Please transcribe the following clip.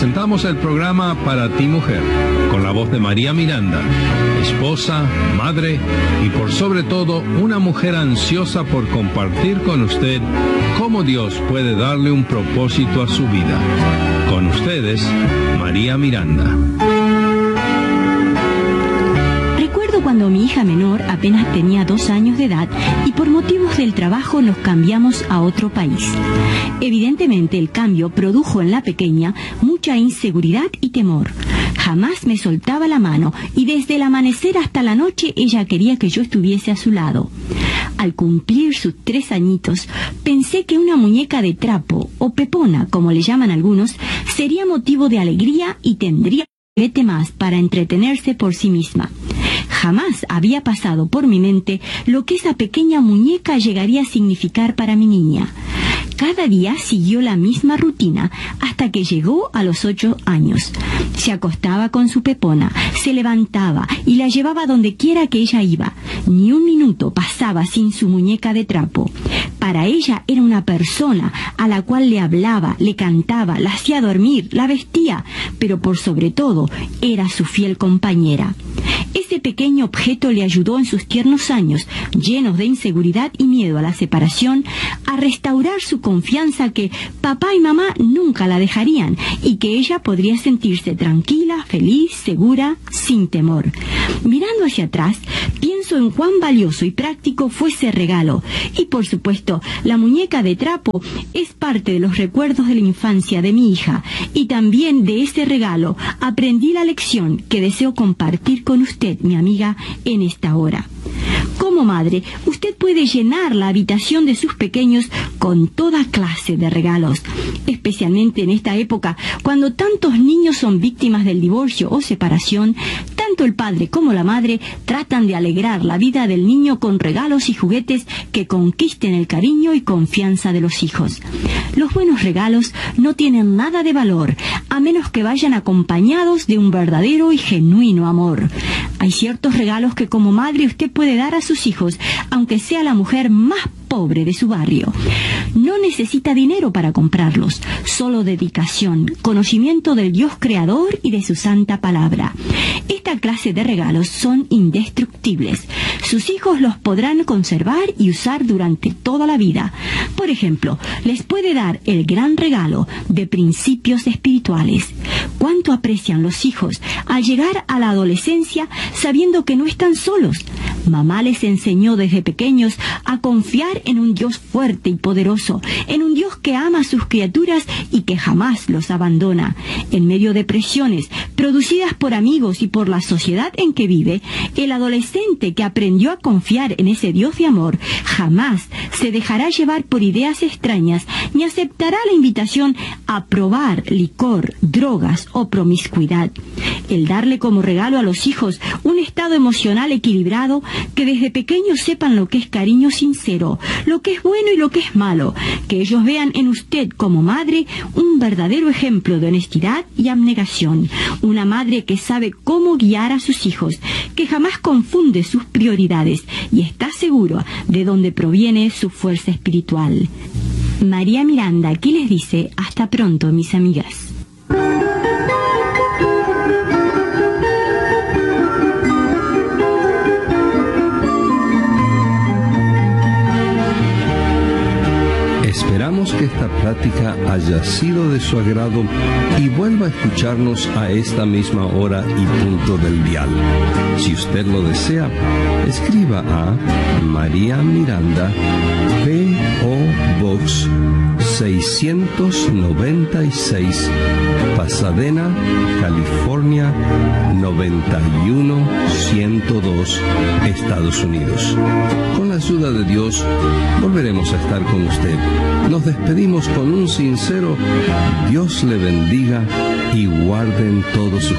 presentamos el programa Para ti Mujer, con la voz de María Miranda, esposa, madre y por sobre todo una mujer ansiosa por compartir con usted cómo Dios puede darle un propósito a su vida. Con ustedes, María Miranda. Cuando mi hija menor apenas tenía 2 años de edad y por motivos del trabajo nos cambiamos a otro país. Evidentemente el cambio produjo en la pequeña mucha inseguridad y temor. Jamás me soltaba la mano y desde el amanecer hasta la noche ella quería que yo estuviese a su lado. Al cumplir sus 3 añitos, pensé que una muñeca de trapo, o pepona como le llaman algunos, sería motivo de alegría y tendría un juguete más para entretenerse por sí misma. Jamás había pasado por mi mente lo que esa pequeña muñeca llegaría a significar para mi niña. Cada día siguió la misma rutina hasta que llegó a los 8 años. Se acostaba con su pepona, se levantaba y la llevaba donde quiera que ella iba. Ni un minuto pasaba sin su muñeca de trapo. Para ella era una persona a la cual le hablaba, le cantaba, la hacía dormir, la vestía, pero por sobre todo era su fiel compañera. Ese pequeño objeto le ayudó en sus tiernos años, llenos de inseguridad y miedo a la separación, a restaurar su confianza que papá y mamá nunca la dejarían y que ella podría sentirse tranquila, feliz, segura, sin temor. Mirando hacia atrás, pienso en cuán valioso y práctico fue ese regalo. Y por supuesto, la muñeca de trapo es parte de los recuerdos de la infancia de mi hija. Y también de ese regalo aprendí la lección que deseo compartir con usted, mi amiga, en esta hora. Como madre, usted puede llenar la habitación de sus pequeños con toda clase de regalos, especialmente en esta época, cuando tantos niños son víctimas del divorcio o separación. Tanto el padre como la madre tratan de alegrar la vida del niño con regalos y juguetes que conquisten el cariño y confianza de los hijos. Los buenos regalos no tienen nada de valor, a menos que vayan acompañados de un verdadero y genuino amor. Hay ciertos regalos que como madre usted puede dar a sus hijos, aunque sea la mujer más pobre de su barrio. No necesita dinero para comprarlos, solo dedicación, conocimiento del Dios creador y de su santa palabra. Esta clase de regalos son indestructibles. Sus hijos los podrán conservar y usar durante toda la vida. Por ejemplo, les puede dar el gran regalo de principios espirituales. ¿Cuánto aprecian los hijos al llegar a la adolescencia sabiendo que no están solos? Mamá les enseñó desde pequeños a confiar en un Dios fuerte y poderoso, en un Dios que ama a sus criaturas y que jamás los abandona. En medio de presiones producidas por amigos y por la sociedad en que vive, el adolescente que aprendió a confiar en ese Dios de amor jamás se dejará llevar por ideas extrañas ni aceptará la invitación a probar licor, drogas o promiscuidad. El darle como regalo a los hijos un estado emocional equilibrado, que desde pequeños sepan lo que es cariño sincero, lo que es bueno y lo que es malo, que ellos vean en usted como madre un verdadero ejemplo de honestidad y abnegación, una madre que sabe cómo guiar a sus hijos, que jamás confunde sus prioridades y está seguro de dónde proviene su fuerza espiritual. María Miranda aquí les dice hasta pronto, mis amigas. Esperamos que esta plática haya sido de su agrado y vuelva a escucharnos a esta misma hora y punto del dial. Si usted lo desea, escriba a María Miranda, P.O. Box 696, Pasadena, California 91102, Estados Unidos. Con la ayuda de Dios, volveremos a estar con usted. Nos despedimos con un sincero Dios le bendiga y guarden todos sus